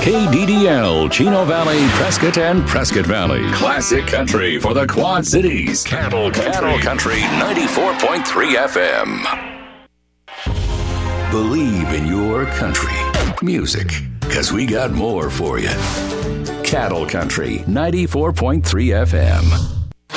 KDDL, Chino Valley, Prescott, and Prescott Valley. Classic country for the Quad Cities. Cattle Country 94.3 FM. Believe in your country. Music, because we got more for you. Cattle Country 94.3 FM.